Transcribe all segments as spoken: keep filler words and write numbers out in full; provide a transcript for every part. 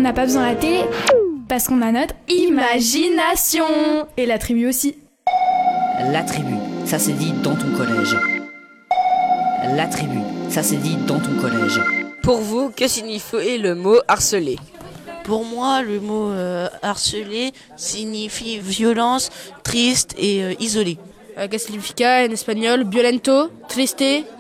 n'a pas besoin de la télé, parce qu'on a notre imagination. Et la tribu aussi. La tribu, ça se dit dans ton collège. La tribu, ça se dit dans ton collège. Pour vous, que signifie le mot harceler ? Pour moi, le mot euh, harceler signifie violence, triste et euh, isolé. Euh, que significa en espagnol violento, triste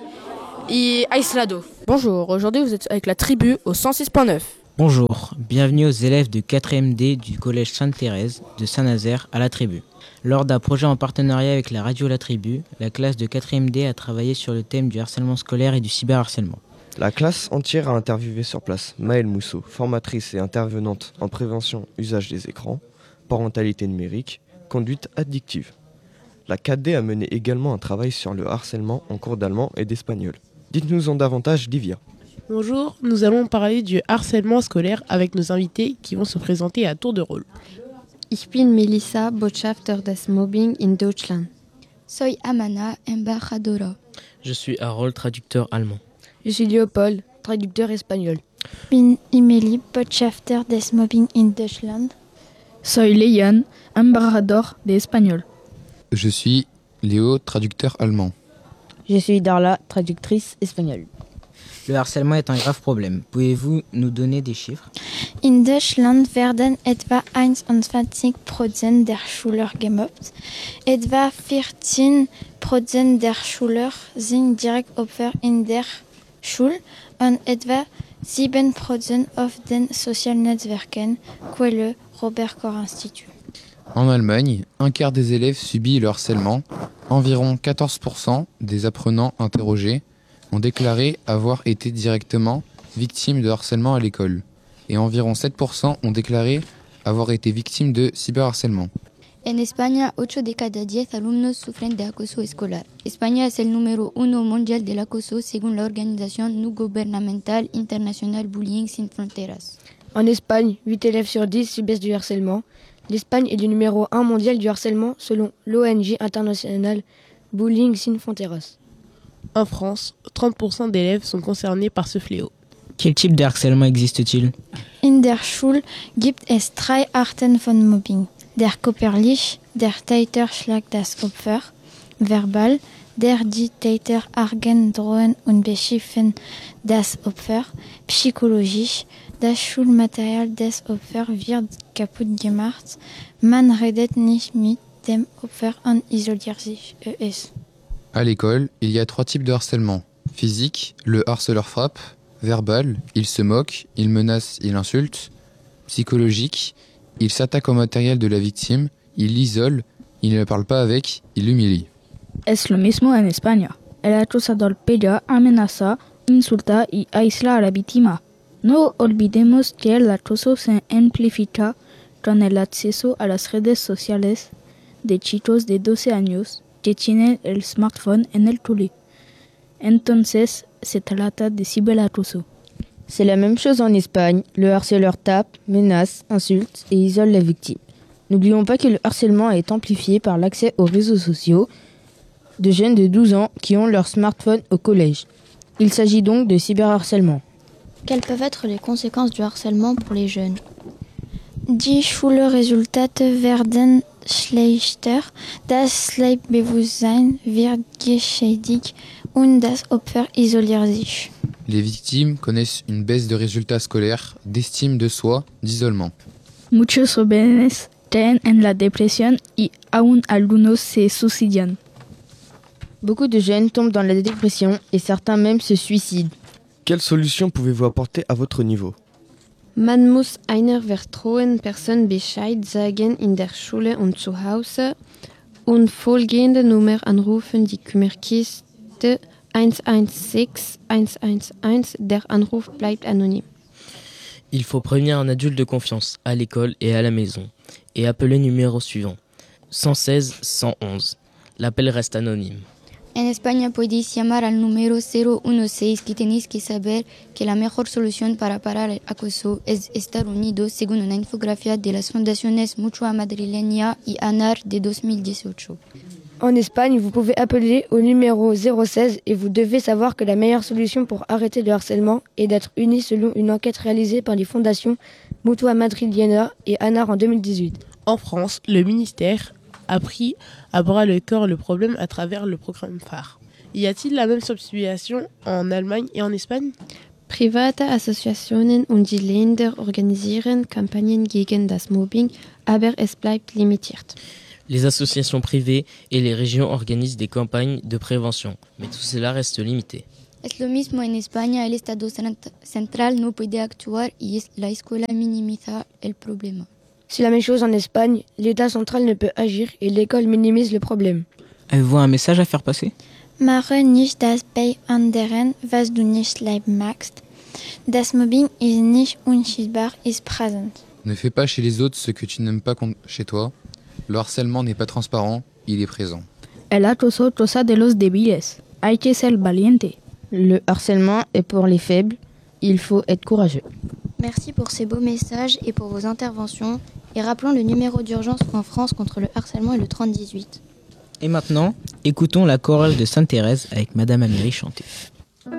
et aislado. Bonjour, aujourd'hui vous êtes avec la tribu au cent six point neuf. Bonjour, bienvenue aux élèves de quatrième D du collège Sainte-Thérèse de Saint-Nazaire à la tribu. Lors d'un projet en partenariat avec la radio La Tribu, la classe de quatrième D a travaillé sur le thème du harcèlement scolaire et du cyberharcèlement. La classe entière a interviewé sur place Maëlle Mousseau, formatrice et intervenante en prévention usage des écrans, parentalité numérique, conduite addictive. La quatre D a mené également un travail sur le harcèlement en cours d'allemand et d'espagnol. Dites-nous en davantage, Livia. Bonjour, nous allons parler du harcèlement scolaire avec nos invités qui vont se présenter à tour de rôle. Ich bin Melissa, Botschafter des Mobbing in Deutschland. Soy Amana, embajadora. Je suis Harold, traducteur allemand. Je suis Léopold, traducteur espagnol. Bin Emily, Botschafter des Mobbing in Deutschland. Soy Leyan, embajador de espagnol. Je suis Léo, traducteur allemand. Je suis Darla, traductrice espagnole. Le harcèlement est un grave problème. Pouvez-vous nous donner des chiffres ? In Deutschland werden etwa einundzwanzig Prozent der Schüler gemobbt. Etwa vierzehn Prozent der Schüler sind direkt Opfer in der Schule und etwa sieben Prozent auf den sozialen Netzwerken, Quelle Robert Koch Institut. En Allemagne, un quart des élèves subit le harcèlement. Environ quatorze pour cent des apprenants interrogés ont déclaré avoir été directement victimes de harcèlement à l'école. Et environ sept pour cent ont déclaré avoir été victimes de cyberharcèlement. En España, ocho de cada diez alumnos sufren de acoso escolar. España es el número uno mundial del acoso según la organización no gubernamental internacional Bullying Sin Fronteras. En Espagne, huit élèves sur dix subissent du harcèlement. L'Espagne est le numéro un mondial du harcèlement selon l'O N G internationale Bullying Sin Fronteras. En France, trente pour cent d'élèves sont concernés par ce fléau. Quel type de harcèlement existe-t-il ? In der Schule gibt es drei Arten von Mobbing. Der körperlich, der Täter schlägt das Opfer, verbal, der die Täter ärgern, drohen und beschimpfen das Opfer, psychologisch, das Schulmaterial des Opfers wird kaputt gemacht, man redet nicht mit dem Opfer und isoliert sich es. À l'école, il y a trois types de harcèlement. Physique, le harceleur frappe. Verbal, il se moque, il menace, il insulte. Psychologique, il s'attaque au matériel de la victime, il l'isole, il ne parle pas avec, il l'humilie. Es lo mismo en España. El acosador pega, amenaza, insulta y aísla a la víctima. No olvidemos que el acoso se amplifica con el acceso a las redes sociales de chicos de doce años que tienen el smartphone en el cole. Entonces, se trata de ciberacoso. C'est la même chose en Espagne. Le harceleur tape, menace, insulte et isole la victime. N'oublions pas que le harcèlement est amplifié par l'accès aux réseaux sociaux de jeunes de douze ans qui ont leur smartphone au collège. Il s'agit donc de cyberharcèlement. Quelles peuvent être les conséquences du harcèlement pour les jeunes ? Die Schulresultate werden schlechter, das Selbstbewusstsein wird geschädigt und das Opfer isoliert sich. Les victimes connaissent une baisse de résultats scolaires, d'estime de soi, d'isolement. Muchos jóvenes caen en la depresión y aún algunos se suicidan. Beaucoup de jeunes tombent dans la dépression et certains même se suicident. Quelle solution pouvez-vous apporter à votre niveau ? Man muss einer vertrauten Person Bescheid sagen in der Schule und zu Hause und folgende Nummer anrufen, die Kümmerkiste eins eins sechs eins eins eins, der Anruf bleibt anonym. Il faut prévenir un adulte de confiance à l'école et à la maison et appeler le numéro suivant cent seize cent onze. L'appel reste anonyme. En España podéis llamar al número cero uno seis que tenéis que saber que la mejor solución para parar el acoso es estar unidos según una infografía de las fundaciones Mutua Madrileña y ANAR de dos mil dieciocho. En Espagne, vous pouvez appeler au numéro zéro seize et vous devez savoir que la meilleure solution pour arrêter le harcèlement est d'être unis selon une enquête réalisée par les fondations Mutua Madrileña et ANAR en deux mille dix-huit. En France, le ministère a pris à bras le corps le problème à travers le programme phare. Y a-t-il la même situation en Allemagne et en Espagne ? Private Assoziationen und die Länder organisieren Kampagnen gegen das Mobbing, aber es bleibt limitiert. Les associations privées et les régions organisent des campagnes de prévention, mais tout cela reste limité. Es lo mismo en España, el Estado central no puede actuar y la escuela minimiza el problema. C'est la même chose en Espagne, l'État central ne peut agir et l'école minimise le problème. Avez-vous un message à faire passer ? Mache nicht das bei anderen, was du nicht leib magst. Das Mobbing ist nicht unschätzbar, ist präsent. Ne fais pas chez les autres ce que tu n'aimes pas chez toi. Le harcèlement n'est pas transparent, il est présent. El acoso cosa de los débiles. Hay que ser valiente. Le harcèlement est pour les faibles, il faut être courageux. Merci pour ces beaux messages et pour vos interventions. Et rappelons le numéro d'urgence en France contre le harcèlement est le trente dix-huit. Et maintenant, écoutons la chorale de Sainte-Thérèse avec Madame Amélie chanter.